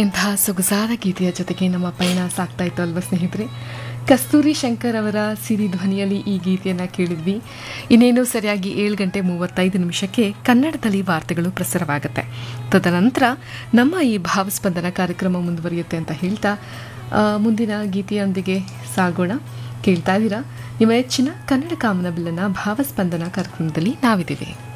ಇಂತಹ ಸೊಗಸಾದ ಗೀತೆಯ ಜೊತೆಗೆ ನಮ್ಮ ಪಯಣ ಸಾಗ್ತಾ ಇತ್ತು ಅಲ್ವಾ ಸ್ನೇಹಿತರೆ. ಕಸ್ತೂರಿ ಶಂಕರ್ ಅವರ ಸಿರಿ ಧ್ವನಿಯಲ್ಲಿ ಈ ಗೀತೆಯನ್ನು ಕೇಳಿದ್ವಿ. ಇನ್ನೇನು ಸರಿಯಾಗಿ 7:35 ಕನ್ನಡದಲ್ಲಿ ವಾರ್ತೆಗಳು ಪ್ರಸಾರವಾಗುತ್ತೆ. ತದನಂತರ ನಮ್ಮ ಈ ಭಾವಸ್ಪಂದನ ಕಾರ್ಯಕ್ರಮ ಮುಂದುವರಿಯುತ್ತೆ ಅಂತ ಹೇಳ್ತಾ ಮುಂದಿನ ಗೀತೆಯೊಂದಿಗೆ ಸಾಗೋಣ. ಕೇಳ್ತಾ ಇದ್ದೀರಾ ನಿಮ್ಮ ಹೆಚ್ಚಿನ ಕನ್ನಡ ಕಾಮನಬಿಲ್ಲನ ಭಾವಸ್ಪಂದನ ಕಾರ್ಯಕ್ರಮದಲ್ಲಿ ನಾವಿದ್ದೀವಿ.